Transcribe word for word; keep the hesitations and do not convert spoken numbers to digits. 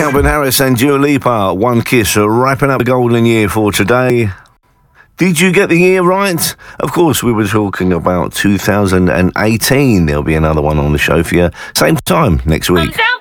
Calvin Harris and Dua Lipa, One Kiss, wrapping up the golden year for today. Did you get the year right? Of course, we were talking about two thousand eighteen. There'll be another one on the show for you. Same time next week.